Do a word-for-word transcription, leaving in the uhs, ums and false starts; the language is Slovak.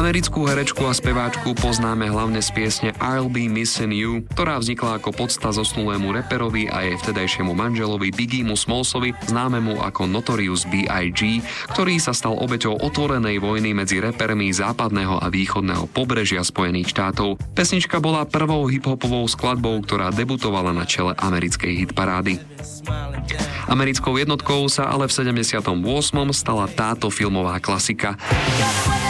Americkú herečku a speváčku poznáme hlavne z piesne I'll Be Missing You, ktorá vznikla ako podsta zosnulému reperovi a jej vtedajšiemu manželovi Biggiemu Smallsovi, známemu ako Notorious B I G, ktorý sa stal obeťou otvorenej vojny medzi repermi západného a východného pobrežia Spojených štátov. Pesnička bola prvou hip-hopovou skladbou, ktorá debutovala na čele americkej hitparády. Americkou jednotkou sa ale v sedemdesiatom ôsmom stala táto filmová klasika.